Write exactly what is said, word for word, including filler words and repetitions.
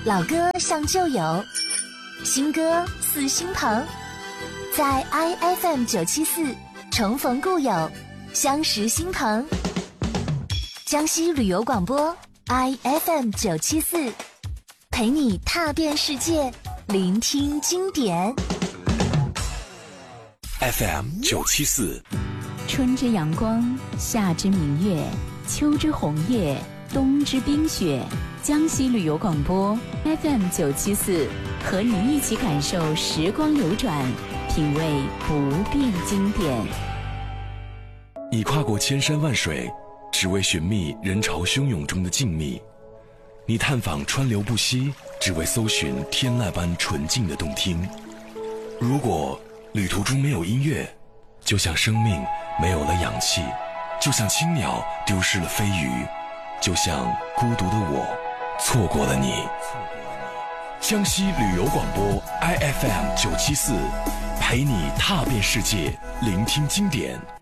老歌像旧友，新歌似新朋，在 I F M 九七四重逢故友，相识新朋。江西旅游广播 I F M 九七四，陪你踏遍世界，聆听经典。 F M 九七四， 春之阳光，夏之明月，秋之红叶，冬之冰雪。江西旅游广播 F M 九七四，和你一起感受时光流转，品味不变经典。 你跨过千山万水，只为寻觅人潮汹涌中的静谧；你探访川流不息，只为搜寻天籁般纯净的动听。如果旅途中没有音乐，就像生命没有了氧气，就像青鸟丢失了飞鱼，就像孤独的我错过了你。江西旅游广播 I F M 九七四，陪你踏遍世界，聆听经典。